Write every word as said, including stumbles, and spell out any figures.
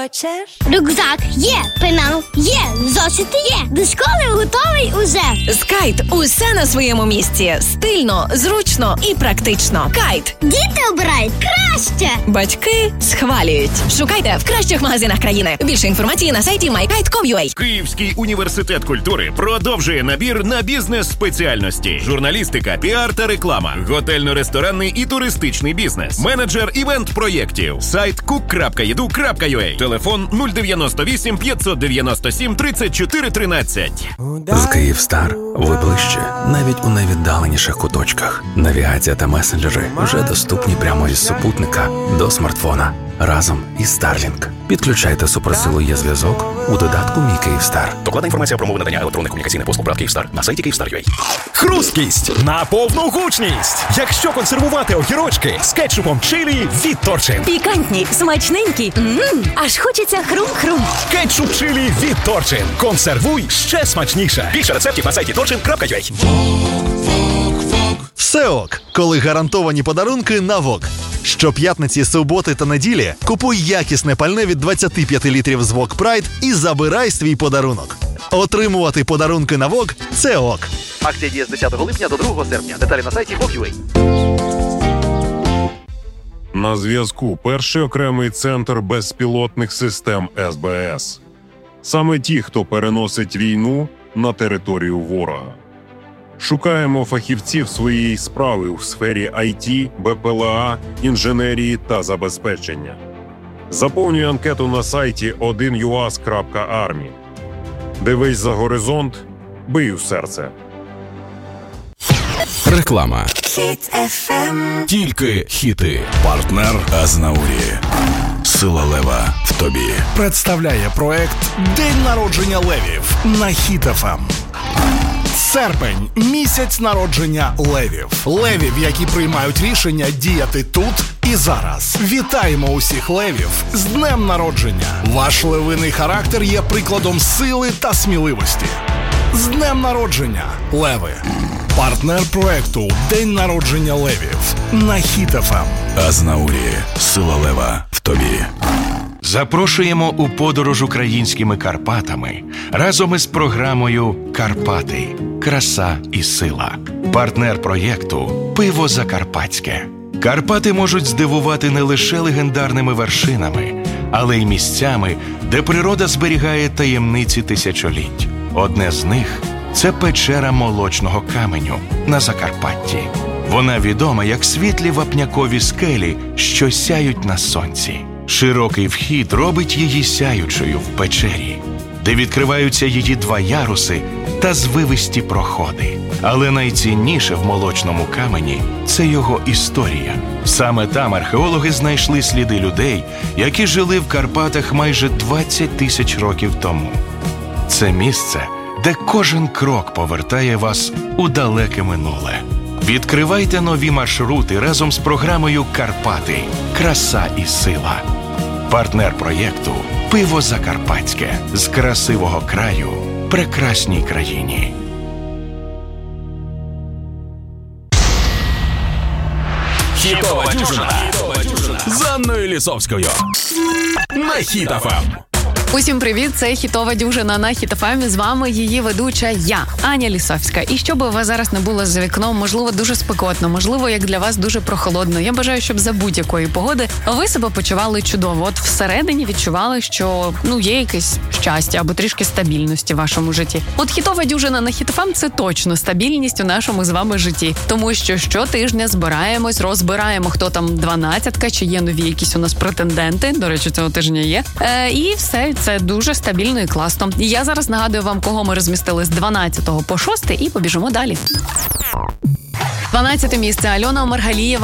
хочеш? Рюкзак є, пенал є, зошити є. До школи готовий уже. З Кайт усе на своєму місці. Стильно, зручно і практично. Кайт. Діти обирають краще. Батьки схвалюють. Шукайте в кращих магазинах країни. Більше інформації на сайті май кайт крапка ком крапка ю а. Київський університет культури продовжує набір на бізнес-спеціальності. Журналістика, піар та реклама. Готельно-ресторанний і туристичний бізнес. Менеджер івент-проєктів. Сайт кук крапка еду крапка ю а. Телефон нуль дев'яносто вісім п'ятсот дев'яносто сім тридцять чотири тринадцять. З Київстар ви ближче, навіть у найвіддаленіших куточках. Навігація та месенджери вже доступні прямо із супутника до смартфона. Разом із Starlink. Підключайте суперсилу є зв'язок у додатку «Мій Київстар». Докладна інформація про умови надання електронних комунікаційних послуг ПРАТ Київстар на сайті київстар крапка ю а. Хрусткість на повну гучність. Якщо консервувати огірочки з кетчупом чилі від Торчин. Пікантні, смачненькі. Ммм, аж хочеться хрум-хрум. Кетчуп чилі від Торчин. Консервуй ще смачніше. Більше рецептів на сайті торчин крапка ю а. Все ок, коли гарантовані подарунки на ВОК. Щоп'ятниці, суботи та неділі купуй якісне пальне від двадцять п'ять літрів з ВОК Прайд і забирай свій подарунок. Отримувати подарунки на ВОК – це ок. Акція діє з десятого липня до другого серпня. Деталі на сайті вок крапка ю а. На зв'язку перший окремий центр безпілотних систем ес бе ес. Саме ті, хто переносить війну на територію ворога. Шукаємо фахівців своєї справи у сфері ай ті, бе пе ел а, інженерії та забезпечення. Заповнюй анкету на сайті один ю ас крапка армі. Дивись за горизонт, бий у серце. Реклама. Хіт еф ем. Тільки хіти. Партнер Азнаурі. Сила лева в тобі. Представляє проект «День народження левів» на Хіт еф ем. Серпень – місяць народження левів. Левів, які приймають рішення діяти тут і зараз. Вітаємо усіх левів з днем народження. Ваш левиний характер є прикладом сили та сміливості. З днем народження, леви! Партнер проекту «День народження левів» на Хіт еф ем. Азнаурі. Сила лева в тобі. Запрошуємо у подорож українськими Карпатами разом із програмою «Карпати. Краса і сила». Партнер проєкту «Пиво Закарпатське». Карпати можуть здивувати не лише легендарними вершинами, але й місцями, де природа зберігає таємниці тисячоліть. Одне з них – це печера молочного каменю на Закарпатті. Вона відома як світлі вапнякові скелі, що сяють на сонці. Широкий вхід робить її сяючою в печері, де відкриваються її два яруси та звивисті проходи. Але найцінніше в молочному камені – це його історія. Саме там археологи знайшли сліди людей, які жили в Карпатах майже двадцять тисяч років тому. Це місце, де кожен крок повертає вас у далеке минуле. Відкривайте нові маршрути разом з програмою «Карпати. Краса і сила». Партнер проєкту «Пиво Закарпатське» з красивого краю прекрасній країні. Хітова дюжина з Анною Лісовською на Хіт еф ем. Усім привіт, це Хітова дюжина на Хіт еф ем. З вами її ведуча я, Аня Лісовська. І щоб у вас зараз не було за вікном, можливо, дуже спекотно, можливо, як для вас дуже прохолодно. Я бажаю, щоб за будь-якої погоди ви себе почували чудово. От всередині відчували, що ну є якесь щастя або трішки стабільності в вашому житті. От Хітова дюжина на Хіт еф ем – це точно стабільність у нашому з вами житті. Тому що щотижня збираємось, розбираємо, хто там дванадцятка, чи є нові якісь у нас претенденти. До речі, цього тижня є. Е, і все. Це дуже стабільно і класно. І я зараз нагадую вам, кого ми розмістили з дванадцятого по шосте і побіжимо далі. дванадцяте місце. Альона Маргалієва.